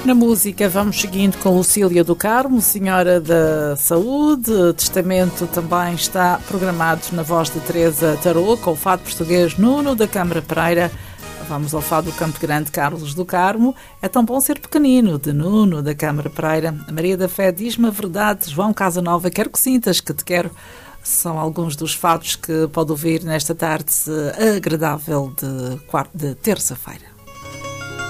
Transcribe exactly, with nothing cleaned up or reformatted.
Na música vamos seguindo com Lucília do Carmo, Senhora da Saúde. Testamento também está programado na voz de Teresa Tarô, com o fado português Nuno da Câmara Pereira. Vamos ao fado do Campo Grande, Carlos do Carmo. É tão bom ser pequenino, de Nuno da Câmara Pereira. A Maria da Fé diz-me a verdade, João Casanova, quero que sintas que te quero. São alguns dos fados que pode ouvir nesta tarde agradável de, de terça-feira.